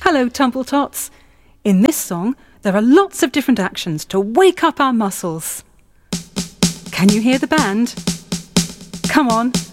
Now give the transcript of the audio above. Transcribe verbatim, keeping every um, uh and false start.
Hello, Tumble-Tots. In this song, there are lots of different actions to wake up our muscles. Can you hear the band? Come on,